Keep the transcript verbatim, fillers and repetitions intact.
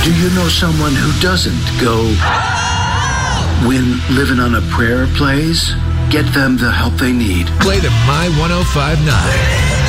Do you know someone who doesn't go when Living on a Prayer plays? Get them the help they need. Play the My ten fifty-nine.